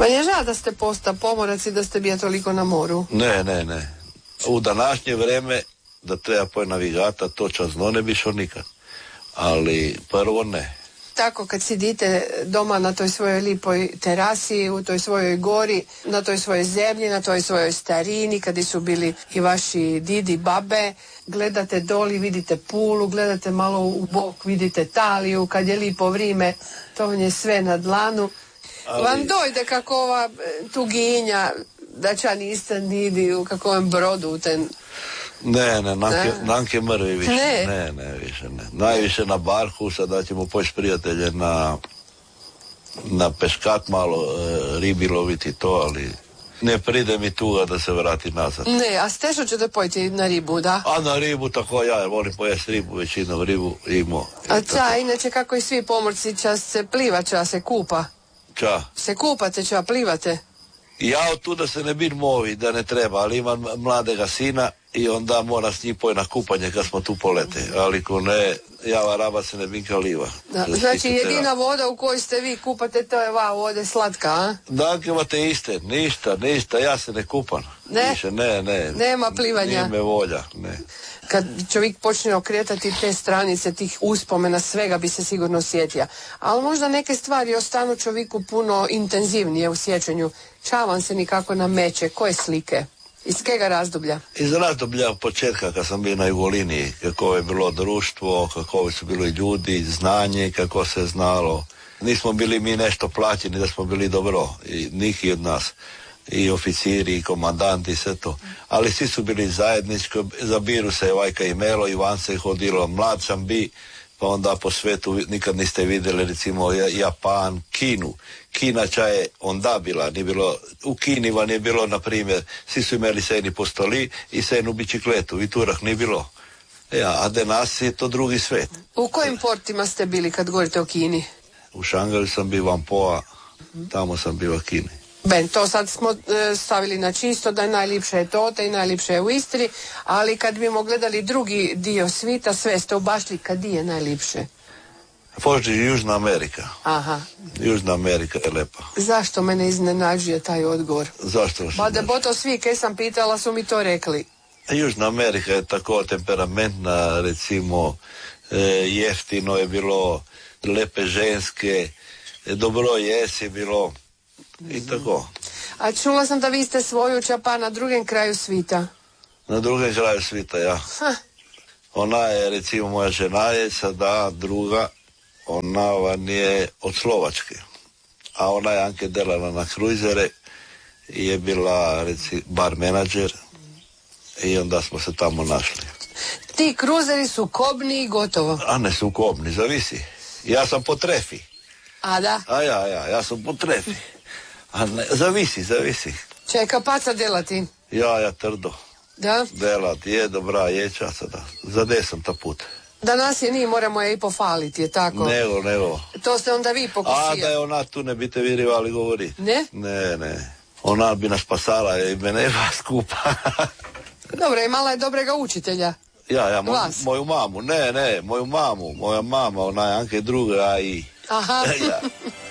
Meni je žao da ste posta pomorac i da ste bija toliko na moru. Ne. U današnje vreme da treba poj navigata, to časno ne bi šao nikad. Ali prvo ne. Tako kad sidite doma na toj svojoj lipoj terasi, u toj svojoj gori, na toj svojoj zemlji, na toj svojoj starini, kad su bili i vaši didi, babe, gledate doli, vidite Pulu, gledate malo u bok, vidite Taliju, kad je lipo vrime, to vam je sve na dlanu. Ali... Vam dojde kako ova tuginja, da ča niste nidi u kakvom brodu u ten... Ne, nanke mrvi više. Ne, više ne. Najviše na barku, sada ćemo poći prijatelje na peškat malo, ribi loviti to, ali ne pride mi tuga da se vrati nazad. Ne, a Stešo ćete pojti na ribu, da? A na ribu tako ja volim pojesti ribu, većinom ribu imao. A inače kako i svi pomorci čas se pliva, čas se kupa? Ča? Se kupate, ča plivate? Ja od tu da se ne bir movi, da ne treba, ali imam mladega sina i onda mora s njim poj na kupanje kad smo tu polete, ali ko ne, java raba se ne binka liva. Da, znači jedina voda u kojoj ste vi kupate, to je vode slatka, a? Dakle, te iste, ništa, ja se ne kupam. Ne? Više, ne. Nema plivanja? Nije me volja, ne. Kad čovjek počne okretati te stranice, tih uspomena, svega bi se sigurno sjetio. Ali možda neke stvari ostanu čovjeku puno intenzivnije u sjećanju. Ča vam se nikako nameće? Koje slike? Iz kega razdoblja? Iz razdoblja početka kad sam bio na Jugoliniji, kako je bilo društvo, kako su bili ljudi, znanje, kako se znalo. Nismo bili mi nešto plaćeni da smo bili dobro, i niki od nas. I oficiri, i komandanti, sve to. Ali svi su bili zajedničko, za biru se vajka imelo, Ivan se hodilo, mlad sam bi, pa onda po svetu nikad niste vidjeli, recimo, Japan, Kinu. Kina ča je onda bila, nije bilo, u Kini vam je bilo, na primjer, svi su imali sejni postoli i sejnu bicikletu, i turah nije bilo. A danas je to drugi svet. U kojim portima ste bili kad govorite o Kini? U Šangaju sam bio, Vampoa, tamo sam bio u Kini. Ben, to sad smo stavili na čisto da je najljepše je to, i najljepše je u Istri, ali kad bimo gledali drugi dio svita, sve ste obašli, kad je najljepše? Pođe Južna Amerika. Aha. Južna Amerika je lepa. Zašto mene iznenađuje taj odgovor? Zašto? Pa da bo to svi, kaj sam pitala, su mi to rekli. Južna Amerika je tako temperamentna, recimo, jeftino je bilo, lepe ženske, dobro je bilo i tako. A čula sam da vi ste svoju čapa na drugem kraju svita. Na drugem kraju svita, ja. Ona je, recimo, moja žena je sada druga, ona van je od Slovačke. A ona je anke delala na kruzere i je bila, recimo, bar menadžer i onda smo se tamo našli. Ti kruzeri su kobni i gotovo? A ne su kobni, zavisi. Ja sam po trefi. A da? Ja sam po trefi. A ne, zavisi. Čeka paca delati? Ja trdo. Da? Delat je, dobra je časa, da. Zade sam ta put. Danas je moramo je i pofaliti, je tako? Nego. To ste onda vi pokusili? A da je ona tu, ne biste vi rivali govori. Ne? Ne. Ona bi nas pasala i mene vas skupa. Dobro, imala je dobrega učitelja. Moju mamu. Moju mamu. Moja mama, ona je anke druga i... Aha. Ja.